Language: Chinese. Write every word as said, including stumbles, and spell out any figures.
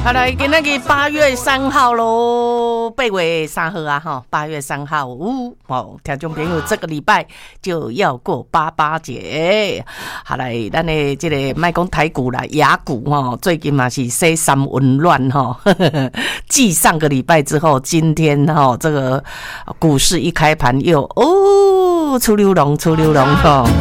好来，今仔日八月三号喽，八月三号啊，哈，八月三号，哦，听众朋友，这个礼拜就要过八八节。好来，咱的这个卖讲台股啦，雅股哈，最近嘛是西三温乱哈，继上个礼拜之后，今天哈这个股市一开盘又哦出溜龙出溜龙哈。